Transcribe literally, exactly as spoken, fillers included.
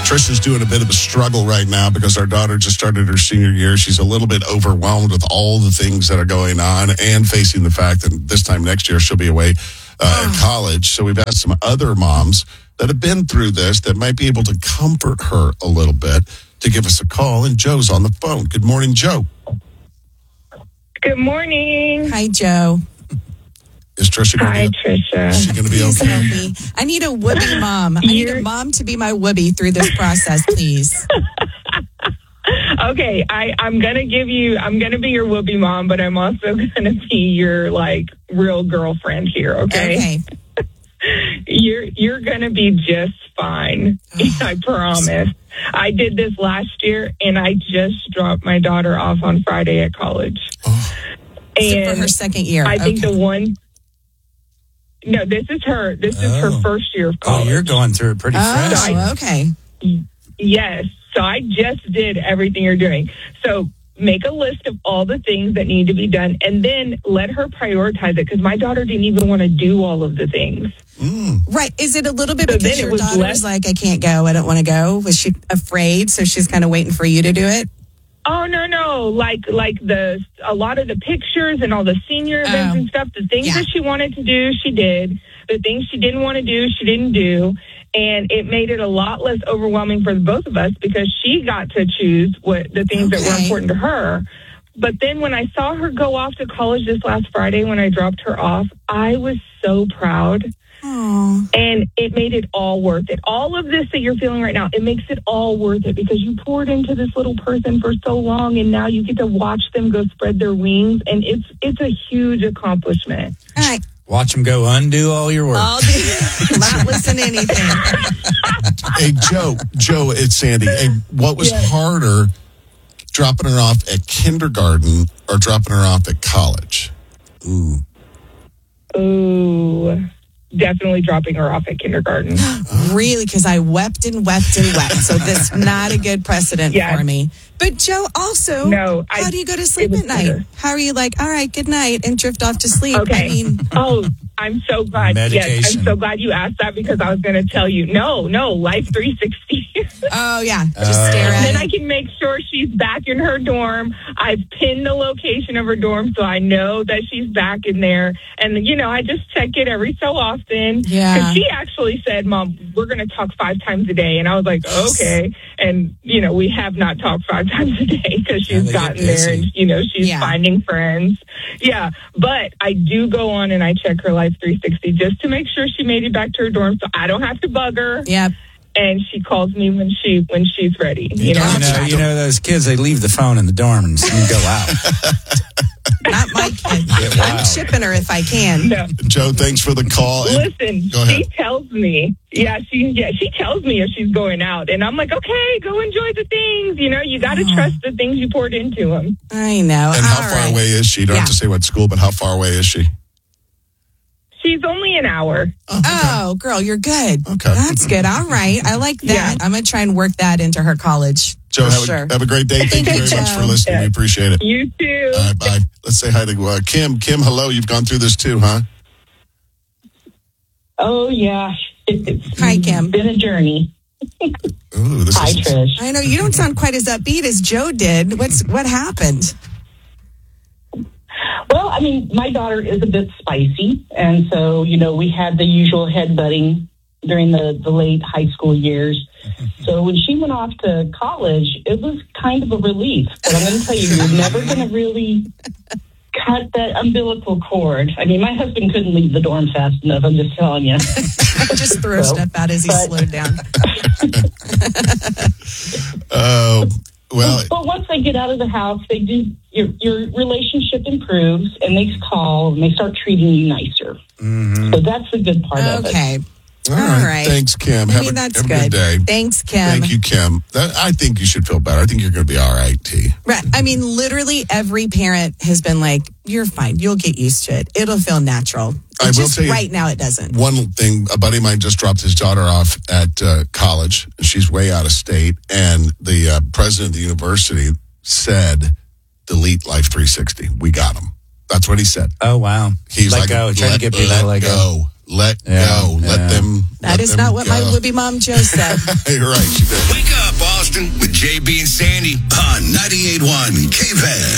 Trisha's doing a bit of a struggle right now because our daughter just started her senior year. She's a little bit overwhelmed with all the things that are going on and facing the fact that this time next year she'll be away uh, at college. So we've asked some other moms that have been through this that might be able to comfort her a little bit to give us a call. And Joe's on the phone. Good morning, Joe. Good morning. Hi, Joe. Is Trisha going Hi, to be, Trisha. is she going to be Please okay? help me. I need a whoopee mom. I need a mom to be my whoopee through this process, please. Okay, I, I'm gonna give you. I'm gonna be your whoopee mom, but I'm also gonna be your like real girlfriend here. Okay. Okay. You're you're gonna be just fine. I promise. I did this last year, and I just dropped my daughter off on Friday at college. Oh. And for her second year. I think okay. the one. No, this is her. This is Oh. her first year of Oh, college. you're going through it pretty fast. Oh, okay. Yes. So I just did everything you're doing. So make a list of all the things that need to be done and then let her prioritize it because my daughter didn't even want to do all of the things. Mm. Right. Is it a little bit So because then it your was daughter less- was like, I can't go, I don't want to go? Was she afraid? So she's kind of waiting for you to do it? Oh, no, no. Like, like the, a lot of the pictures and all the senior events Oh. and stuff, the things Yeah. that she wanted to do, she did. The things she didn't want to do, she didn't do. And it made it a lot less overwhelming for the both of us because she got to choose what the things that were Okay. important to her. But then when I saw her go off to college this last Friday when I dropped her off, I was so proud. Oh. And it made it all worth it. All of this that you're feeling right now, it makes it all worth it because you poured into this little person for so long and now you get to watch them go spread their wings. And it's it's a huge accomplishment. All right. Watch them go undo all your work. I'll do, not listen to anything. Hey, Joe, Joe, it's Sandy. Hey, what was Yes. harder, dropping her off at kindergarten or dropping her off at college? Ooh. Ooh, definitely dropping her off at kindergarten. Really? Because I wept and wept and wept. So this not a good precedent Yes. for me. But Joe, also, No, I- how do you go to sleep it was at night? better. How are you like, all right, good night, and drift off to sleep? Okay. I mean, Oh, I'm so glad. Yes, Medication. I'm so glad you asked that because I was going to tell you. No, no, Life three sixty. oh, yeah, just Uh, stare at Then it. I can make sure she's back in her dorm. I've pinned the location of her dorm so I know that she's back in there. And, you know, I just check it every so often. Yeah. Because she actually said, Mom, we're going to talk five times a day. And I was like, okay. And, you know, we have not talked five times a day because Yeah, she's they get gotten there busy. and, you know, she's Yeah. finding friends. Yeah. But I do go on and I check her Life three sixty just to make sure she made it back to her dorm so I don't have to bug her. Yep. And she calls me when she when she's ready. You, You know? know, you know, you know those kids, they leave the phone in the dorm and go out. Not my kid. Get I'm wild. shipping her if I can. No. Joe, thanks for the call. And Listen, Go ahead. she tells me, yeah, she yeah, she tells me if she's going out, and I'm like, okay, go enjoy the things. You know, you got to Oh. trust the things you poured into them. I know. and how All far right. away is she? You don't have Yeah. to say what school, but how far away is she? She's only an hour. Oh, girl, you're good. Okay. That's good. All right. I like that. Yeah. I'm going to try and work that into her college. Joe, for have, sure. a, have a great day. Thank, Thank you you, very much Joe. for listening. We appreciate it. You too. All right, bye. Let's say hi to uh, Kim. Kim, hello. You've gone through this too, huh? Oh, yeah. It's Hi, Kim. been a journey. Ooh, this Hi, is Trish. I know you don't sound quite as upbeat as Joe did. What's what happened? Well, I mean, my daughter is a bit spicy. And so, you know, we had the usual headbutting during the, the late high school years. So when she went off to college, it was kind of a relief. But I'm going to tell you, you're never going to really cut that umbilical cord. I mean, my husband couldn't leave the dorm fast enough. I'm just telling you. Just throw So, stuff out as he but- slowed down. Oh, well, But once they get out of the house, they do your your relationship improves, and they call and they start treating you nicer. Mm-hmm. So that's the good part of it. Okay. all All right. right. Thanks, Kim. I Have, mean, a, that's have a good. good day. Thanks, Kim. Thank you, Kim. That, I think you should feel better. I think you're going to be all right, T. Right. I mean, literally every parent has been like, you're fine. You'll get used to it. It'll feel natural. I will Just tell you- right now it doesn't. One thing, a buddy of mine just dropped his daughter off at uh, college. She's way out of state. And the uh, president of the university said, delete Life three sixty. We got him. That's what he said. Oh, wow. He's let like, go. Trying let, to get people let to let go. go. let Yeah, go. Let yeah. them. That let is them not what my go. would-be mom Joe said. You're right. She did. Wake up, Boston, with J B and Sandy on ninety-eight point one K-P A D.